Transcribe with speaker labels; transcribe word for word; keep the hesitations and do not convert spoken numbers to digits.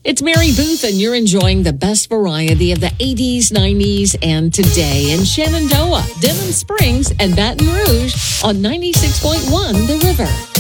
Speaker 1: It's Mary Booth, and you're enjoying the best variety of the eighties, nineties, and today in Shenandoah, Denham Springs, and Baton Rouge on ninety-six point one The River.